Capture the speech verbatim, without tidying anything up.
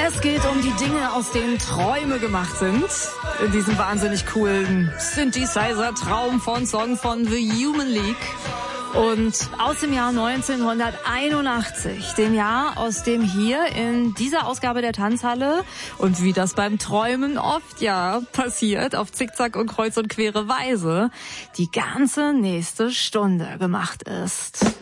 Es geht um die Dinge, aus denen Träume gemacht sind. In diesem wahnsinnig coolen Synthesizer-Traum von Song von The Human League. Und aus dem Jahr neunzehnhunderteinundachtzig, dem Jahr, aus dem hier in dieser Ausgabe der Tanzhalle und wie das beim Träumen oft ja passiert, auf Zickzack und kreuz und quere Weise, die ganze nächste Stunde gemacht ist.